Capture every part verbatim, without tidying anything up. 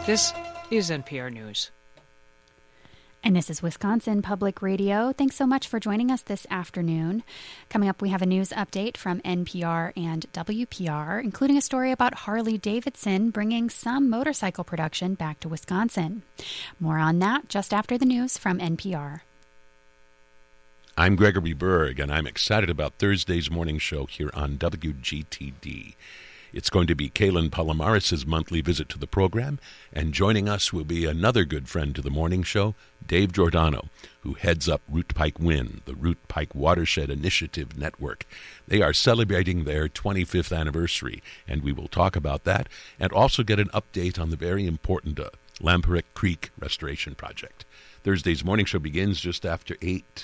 This is N P R News. And this is Wisconsin Public Radio. Thanks so much for joining us this afternoon. Coming up, we have a news update from N P R and W P R, including a story about Harley-Davidson bringing some motorcycle production back to Wisconsin. More on that just after the news from N P R. I'm Gregory Berg, and I'm excited about Thursday's morning show here on W G T D. It's going to be Kaylin Palomares' monthly visit to the program, and joining us will be another good friend to the morning show, Dave Giordano, who heads up Root Pike Win, the Root Pike Watershed Initiative Network. They are celebrating their twenty-fifth anniversary, and we will talk about that and also get an update on the very important uh, Lamprecht Creek Restoration Project. Thursday's morning show begins just after eight.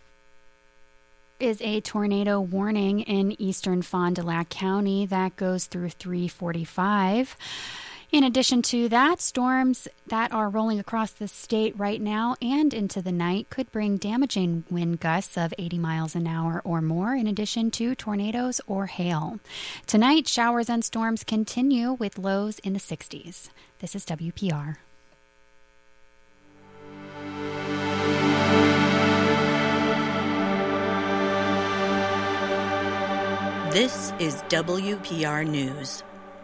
Is a tornado warning in eastern Fond du Lac County that goes through three forty-five. In addition to that, storms that are rolling across the state right now and into the night could bring damaging wind gusts of eighty miles an hour or more, in addition to tornadoes or hail. Tonight, showers and storms continue with lows in the sixties. This is W P R. This is W P R News.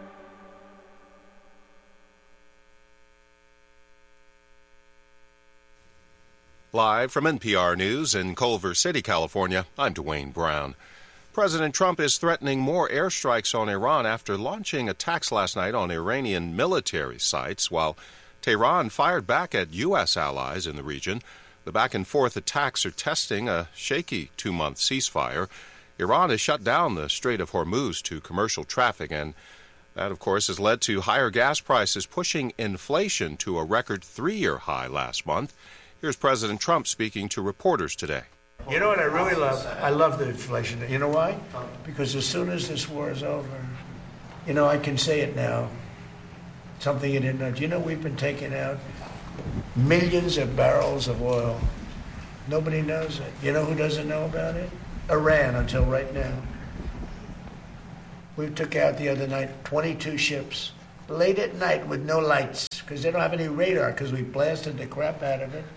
Live from N P R News in Culver City, California, I'm Dwayne Brown. President Trump is threatening more airstrikes on Iran after launching attacks last night on Iranian military sites, while Tehran fired back at U S allies in the region. The back-and-forth attacks are testing a shaky two-month ceasefire. Iran has shut down the Strait of Hormuz to commercial traffic, and that, of course, has led to higher gas prices, pushing inflation to a record three-year high last month. Here's President Trump speaking to reporters today. You know what I really love? I love the inflation. You know why? Because as soon as this war is over, you know, I can say it now. Something you didn't know. Do you know we've been taking out millions of barrels of oil? Nobody knows it. You know who doesn't know about it? Iran, until right now. We took out the other night twenty-two ships, late at night with no lights, because they don't have any radar, because we blasted the crap out of it.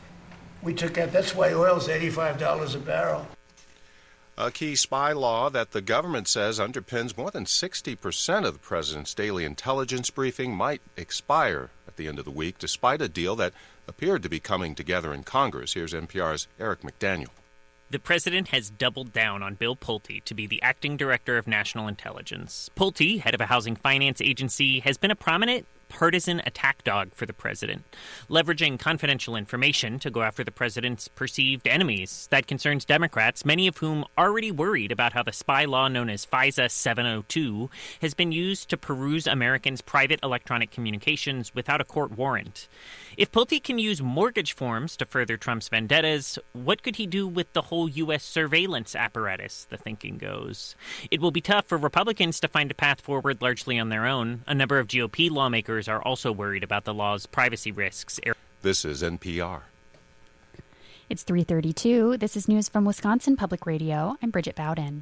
We took out, that's why oil's eighty-five dollars a barrel. A key spy law that the government says underpins more than sixty percent of the president's daily intelligence briefing might expire at the end of the week, despite a deal that appeared to be coming together in Congress. Here's N P R's Eric McDaniel. The president has doubled down on Bill Pulte to be the acting director of national intelligence. Pulte, head of a housing finance agency, has been a prominent partisan attack dog for the president, leveraging confidential information to go after the president's perceived enemies. That concerns Democrats, many of whom already worried about how the spy law known as FISA seven oh two has been used to peruse Americans' private electronic communications without a court warrant. If Pulte can use mortgage forms to further Trump's vendettas, what could he do with the whole U S surveillance apparatus, the thinking goes? It will be tough for Republicans to find a path forward largely on their own. A number of G O P lawmakers are also worried about the law's privacy risks. This is N P R. It's three thirty-two. This is news from Wisconsin Public Radio. I'm Bridget Bowden.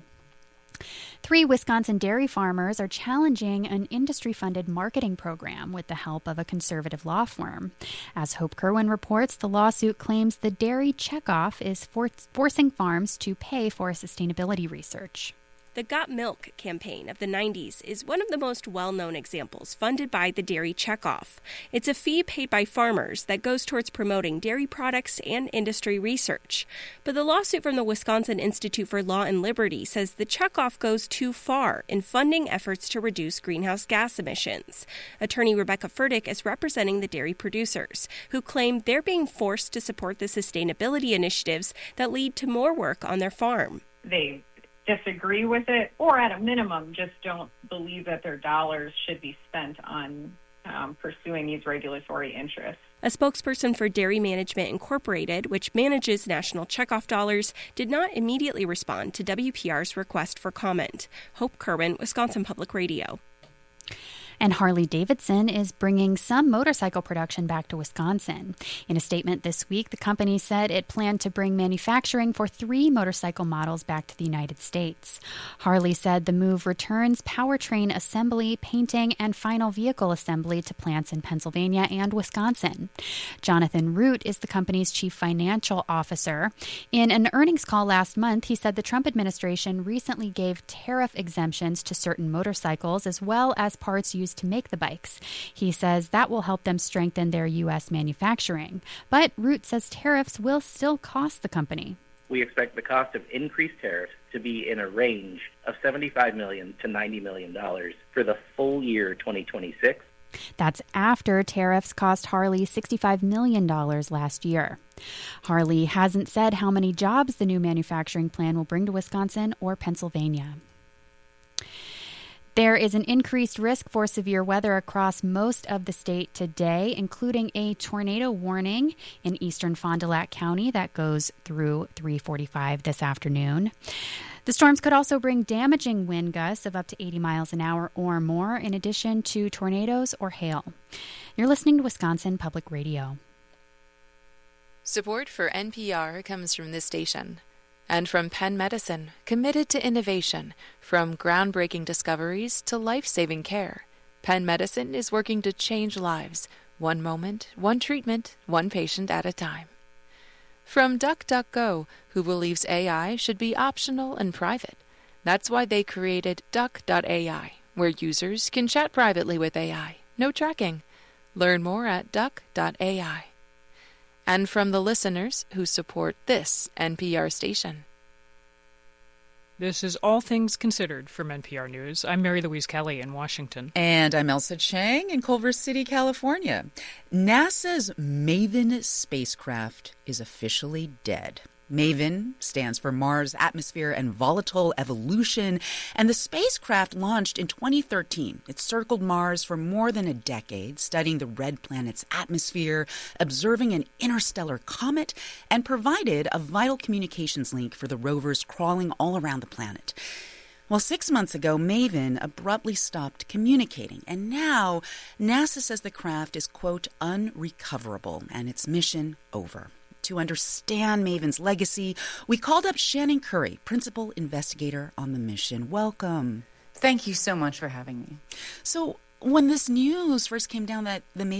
Three Wisconsin dairy farmers are challenging an industry-funded marketing program with the help of a conservative law firm. As Hope Kerwin reports, the lawsuit claims the dairy checkoff is for- forcing farms to pay for sustainability research. The Got Milk campaign of the nineties is one of the most well-known examples funded by the Dairy Checkoff. It's a fee paid by farmers that goes towards promoting dairy products and industry research. But the lawsuit from the Wisconsin Institute for Law and Liberty says the checkoff goes too far in funding efforts to reduce greenhouse gas emissions. Attorney Rebecca Furtick is representing the dairy producers, who claim they're being forced to support the sustainability initiatives that lead to more work on their farm. They disagree with it, or at a minimum, just don't believe that their dollars should be spent on um, pursuing these regulatory interests. A spokesperson for Dairy Management Incorporated, which manages national checkoff dollars, did not immediately respond to W P R's request for comment. Hope Kerwin, Wisconsin Public Radio. And Harley-Davidson is bringing some motorcycle production back to Wisconsin. In a statement this week, the company said it planned to bring manufacturing for three motorcycle models back to the United States. Harley said the move returns powertrain assembly, painting, and final vehicle assembly to plants in Pennsylvania and Wisconsin. Jonathan Root is the company's chief financial officer. In an earnings call last month, he said the Trump administration recently gave tariff exemptions to certain motorcycles as well as parts used to make the bikes. He says that will help them strengthen their U S manufacturing. But Root says tariffs will still cost the company. We expect the cost of increased tariffs to be in a range of seventy-five million dollars to ninety million dollars for the full year twenty twenty-six. That's after tariffs cost Harley sixty-five million dollars last year. Harley hasn't said how many jobs the new manufacturing plan will bring to Wisconsin or Pennsylvania. There is an increased risk for severe weather across most of the state today, including a tornado warning in eastern Fond du Lac County that goes through three forty-five this afternoon. The storms could also bring damaging wind gusts of up to eighty miles an hour or more, in addition to tornadoes or hail. You're listening to Wisconsin Public Radio. Support for N P R comes from this station. And from Penn Medicine, committed to innovation, from groundbreaking discoveries to life-saving care. Penn Medicine is working to change lives, one moment, one treatment, one patient at a time. From DuckDuckGo, who believes A I should be optional and private. That's why they created Duck dot A I, where users can chat privately with A I. No tracking. Learn more at Duck dot A I. And from the listeners who support this N P R station. This is All Things Considered from N P R News. I'm Mary Louise Kelly in Washington. And I'm Elsa Chang in Culver City, California. NASA's MAVEN spacecraft is officially dead. MAVEN stands for Mars Atmosphere and Volatile Evolution, and the spacecraft launched in twenty thirteen. It circled Mars for more than a decade, studying the red planet's atmosphere, observing an interstellar comet, and provided a vital communications link for the rovers crawling all around the planet. Well, six months ago, MAVEN abruptly stopped communicating, and now NASA says the craft is, quote, unrecoverable, and its mission over. To understand MAVEN's legacy, we called up Shannon Curry, principal investigator on the mission. Welcome. Thank you so much for having me. So when this news first came down that the MAVEN